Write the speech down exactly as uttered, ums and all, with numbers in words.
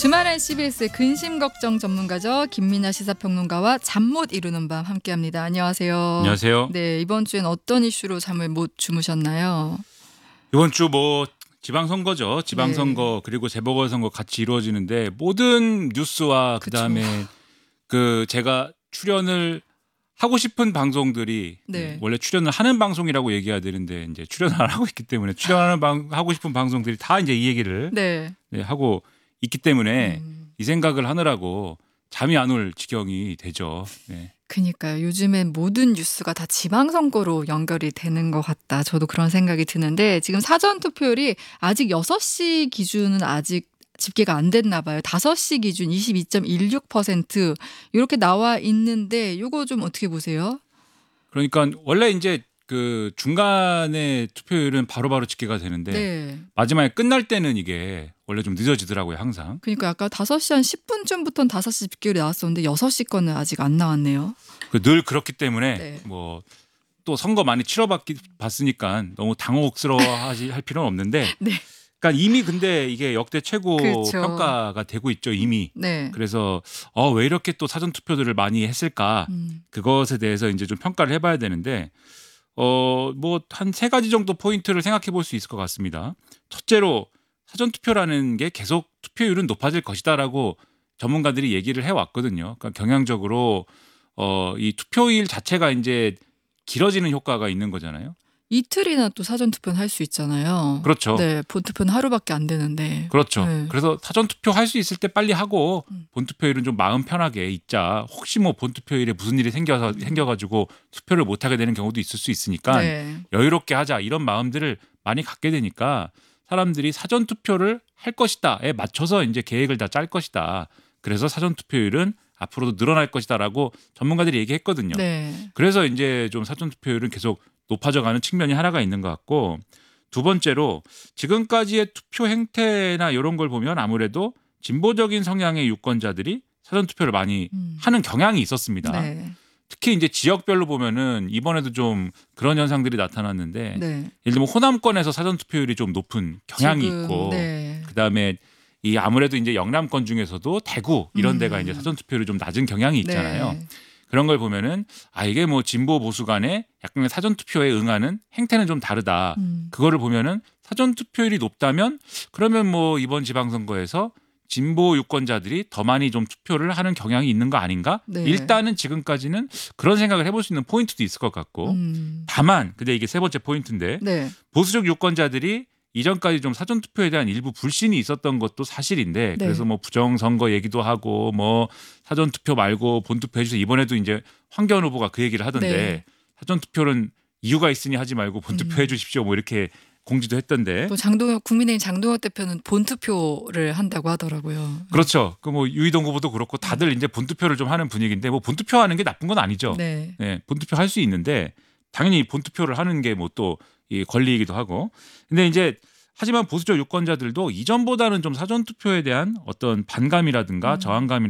주말엔 씨비에스의 근심 걱정 전문가죠. 김민아 시사평론가와 잠 못 이루는 밤 함께합니다. 안녕하세요. 안녕하세요. 네, 이번 주엔 어떤 이슈로 잠을 못 주무셨나요? 이번 주 뭐 지방선거죠. 지방선거 네. 그리고 재보궐선거 같이 이루어지는데 모든 뉴스와 그다음에 그쵸. 그 제가 출연을 하고 싶은 방송들이 네. 원래 출연을 하는 방송이라고 얘기해야 되는데 이제 출연을 안 하고 있기 때문에 출연하는 방 하고 싶은 방송들이 다 이제 이 얘기를 네. 네, 하고 있기 때문에 음. 이 생각을 하느라고 잠이 안 올 지경이 되죠. 네. 그러니까요. 요즘엔 모든 뉴스가 다 지방선거로 연결이 되는 것 같다. 저도 그런 생각이 드는데 지금 사전투표율이 아직 여섯 시 기준은 아직 집계가 안 됐나 봐요. 다섯 시 기준 이십이 점 일육 퍼센트 이렇게 나와 있는데 이거 좀 어떻게 보세요? 그러니까 원래 이제 그 중간에 투표율은 바로바로 집계가 되는데 네. 마지막에 끝날 때는 이게 원래 좀 늦어지더라고요. 항상. 그러니까 아까 다섯 시 한 십 분쯤부터는 다섯 시 집계율이 나왔었는데 여섯 시 거는 아직 안 나왔네요. 늘 그렇기 때문에 네. 뭐 또 선거 많이 치러봤으니까 너무 당혹스러워하실 할 필요는 없는데 네. 그러니까 이미 근데 이게 역대 최고 그렇죠. 평가가 되고 있죠. 이미. 네. 그래서 어, 왜 이렇게 또 사전투표들을 많이 했을까 음. 그것에 대해서 이제 좀 평가를 해봐야 되는데 어, 뭐 한 세 가지 정도 포인트를 생각해 볼 수 있을 것 같습니다. 첫째로 사전투표라는 게 계속 투표율은 높아질 것이다라고 전문가들이 얘기를 해왔거든요. 그러니까 경향적으로 어, 이 투표일 자체가 이제 길어지는 효과가 있는 거잖아요. 이틀이나 또 사전투표는 할 수 있잖아요. 그렇죠. 네, 본투표는 하루밖에 안 되는데. 그렇죠. 네. 그래서 사전투표 할 수 있을 때 빨리 하고 본투표일은 좀 마음 편하게 있자. 혹시 뭐 본투표일에 무슨 일이 생겨서 생겨가지고 투표를 못 하게 되는 경우도 있을 수 있으니까 네. 여유롭게 하자 이런 마음들을 많이 갖게 되니까 사람들이 사전투표를 할 것이다에 맞춰서 이제 계획을 다 짤 것이다. 그래서 사전투표율은 앞으로도 늘어날 것이다라고 전문가들이 얘기했거든요. 네. 그래서 이제 좀 사전투표율은 계속 높아져가는 측면이 하나가 있는 것 같고 두 번째로 지금까지의 투표 행태나 이런 걸 보면 아무래도 진보적인 성향의 유권자들이 사전투표를 많이 음. 하는 경향이 있었습니다. 네. 특히 이제 지역별로 보면은 이번에도 좀 그런 현상들이 나타났는데 네. 예를 들면 호남권에서 사전투표율이 좀 높은 경향이 지금, 있고 네. 그다음에 이 아무래도 이제 영남권 중에서도 대구 이런 데가 음. 이제 사전투표율이 좀 낮은 경향이 있잖아요. 네. 그런 걸 보면은 아 이게 뭐 진보 보수 간에 약간의 사전투표에 응하는 행태는 좀 다르다. 음. 그거를 보면은 사전투표율이 높다면 그러면 뭐 이번 지방선거에서 진보 유권자들이 더 많이 좀 투표를 하는 경향이 있는 거 아닌가? 네. 일단은 지금까지는 그런 생각을 해볼 수 있는 포인트도 있을 것 같고 음. 다만 근데 이게 세 번째 포인트인데 네. 보수적 유권자들이 이전까지 좀 사전투표에 대한 일부 불신이 있었던 것도 사실인데 네. 그래서 뭐 부정선거 얘기도 하고 뭐 사전투표 말고 본투표 해주세요. 이번에도 이제 황교안 후보가 그 얘기를 하던데 네. 사전투표는 이유가 있으니 하지 말고 본투표 음. 해주십시오. 뭐 이렇게 공지도 했던데. 또 장동혁 국민의힘 장동혁 대표는 본투표를 한다고 하더라고요. 그렇죠. 그 뭐 유희동 후보도 그렇고 다들 이제 본투표를 좀 하는 분위기인데 뭐 본투표하는 게 나쁜 건 아니죠. 네. 네. 본투표 할 수 있는데 당연히 본투표를 하는 게 뭐 또 이 권리이기도 하고. 근데 이제 하지만 보수적 유권자들도 이전보다는 좀 사전투표에 대한 어떤 반감이라든가 음. 저항감이